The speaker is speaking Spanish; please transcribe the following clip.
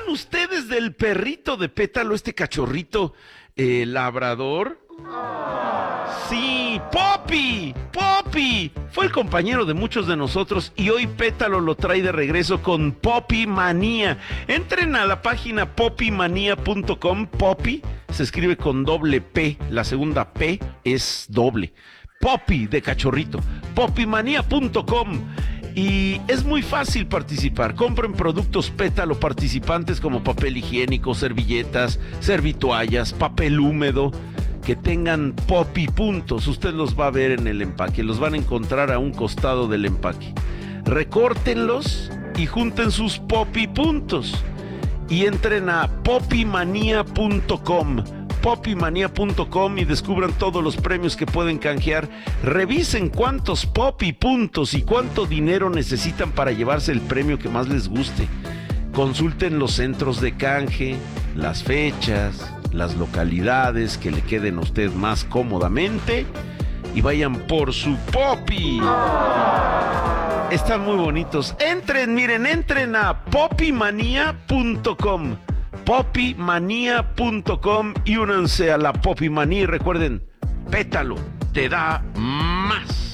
ustedes del perrito de Pétalo, este cachorrito labrador? Sí, Poppy, Poppy. Fue el compañero de muchos de nosotros y hoy Pétalo lo trae de regreso con Poppy Manía. Entren a la página poppymanía.com. Poppy se escribe con doble P, la segunda P es doble. Poppy de cachorrito, poppymanía.com. Y es muy fácil participar. Compren productos Pétalo participantes como papel higiénico, servilletas, servitoallas, papel húmedo, que tengan Poppy puntos. Usted los va a ver en el empaque, los van a encontrar a un costado del empaque. Recórtenlos y junten sus Poppy puntos. Y entren a poppymanía.com. poppymanía.com y descubran todos los premios que pueden canjear. Revisen cuántos Poppy puntos y cuánto dinero necesitan para llevarse el premio que más les guste. Consulten los centros de canje, las fechas, las localidades que le queden a usted más cómodamente y vayan por su Poppy. Están muy bonitos. Entren a poppymanía.com. poppymanía.com y únanse a la Poppy Manía y recuerden, Pétalo te da más.